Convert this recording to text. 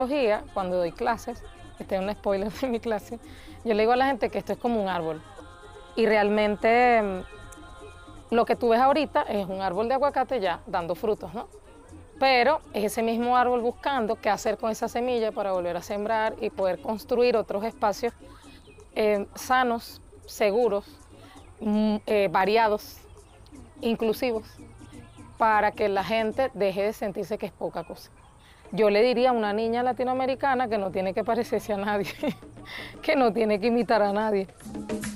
Cuando doy clases, este es un spoiler de mi clase, yo le digo a la gente que esto es como un árbol. Y realmente lo que tú ves ahorita es un árbol de aguacate ya dando frutos, ¿no? Pero es ese mismo árbol buscando qué hacer con esa semilla para volver a sembrar y poder construir otros espacios sanos, seguros, variados, inclusivos, para que la gente deje de sentirse que es poca cosa. Yo le diría a una niña latinoamericana que no tiene que parecerse a nadie, que no tiene que imitar a nadie.